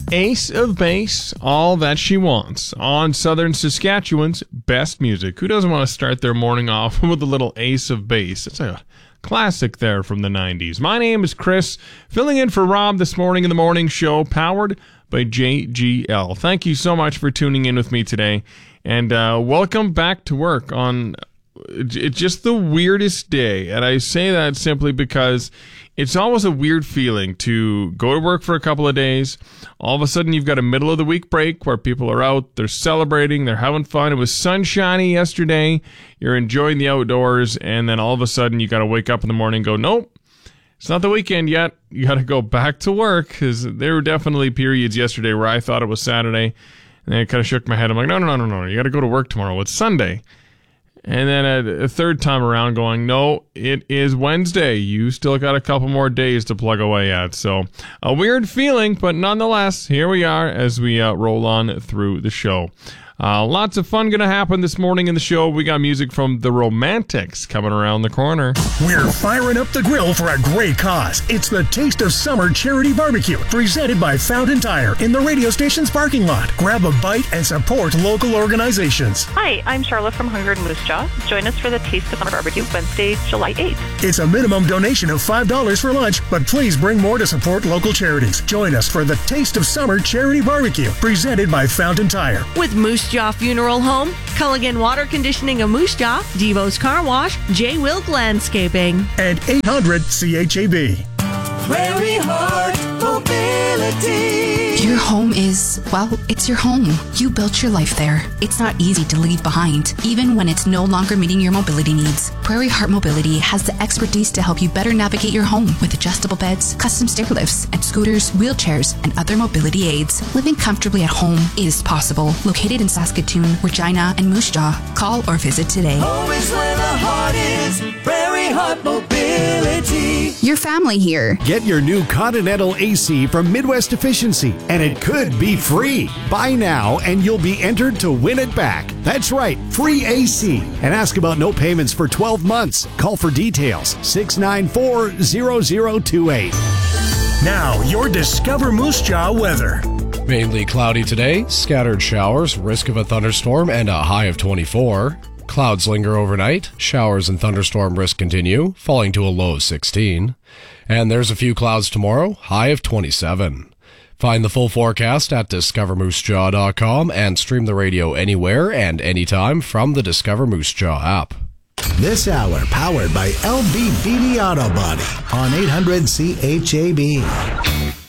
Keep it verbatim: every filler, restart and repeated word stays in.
Ace of Base, All That She Wants, on Southern Saskatchewan's best music. Who doesn't want to start their morning off with a little Ace of Base? It's a classic there from the nineties. My name is Chris, filling in for Rob this morning in the morning show, powered by J G L. Thank you so much for tuning in with me today, and uh, welcome back to work on it's just the weirdest day. And I say that simply because it's always a weird feeling to go to work for a couple of days. All of a sudden, you've got a middle of the week break where people are out, they're celebrating, they're having fun. It was sunshiny yesterday. You're enjoying the outdoors. And then all of a sudden, you got to wake up in the morning and go, nope, it's not the weekend yet. You got to go back to work, because there were definitely periods yesterday where I thought it was Saturday. And then I kind of shook my head. I'm like, no, no, no, no, no. You got to go to work tomorrow. It's Sunday. And then a, a third time around going, no, it is Wednesday. You still got a couple more days to plug away at. So a weird feeling, but nonetheless, here we are as we uh, roll on through the show. Uh, lots of fun going to happen this morning in the show. We got music from The Romantics coming around the corner. We're firing up the grill for a great cause. It's the Taste of Summer Charity Barbecue, presented by Fountain Tire in the radio station's parking lot. Grab a bite and support local organizations. Hi, I'm Charlotte from Hunger and Moose Jaw. Join us for the Taste of Summer Barbecue, Wednesday, July eighth. It's a minimum donation of five dollars for lunch, but please bring more to support local charities. Join us for the Taste of Summer Charity Barbecue, presented by Fountain Tire. With Moose Jaw Funeral Home, Culligan Water Conditioning of Moose Jaw, Devo's Car Wash, J. Wilk Landscaping, and eight hundred C H A B. Prairie Heart Mobility. Your home is, well, it's your home. You built your life there. It's not easy to leave behind, even when it's no longer meeting your mobility needs. Prairie Heart Mobility has the expertise to help you better navigate your home with adjustable beds, custom stair lifts, and scooters, wheelchairs, and other mobility aids. Living comfortably at home is possible. Located in Saskatoon, Regina, and Moose Jaw. Call or visit today. Home is where the heart is. Prairie Heart Mobility. Your family here. Get your new Continental A C from Midwest Efficiency, and it could be free. Buy now and you'll be entered to win it back. That's right, free A C. And ask about no payments for twelve months. Call for details, six nine four, zero zero two eight. Now, your Discover Moose Jaw weather. Mainly cloudy today, scattered showers, risk of a thunderstorm, and a high of twenty-four. Clouds linger overnight, showers and thunderstorm risk continue, falling to a low of sixteen. And there's a few clouds tomorrow, high of twenty-seven. Find the full forecast at discover moose jaw dot com and stream the radio anywhere and anytime from the Discover Moose Jaw app. This hour powered by L B B B Auto Body on eight hundred C H A B.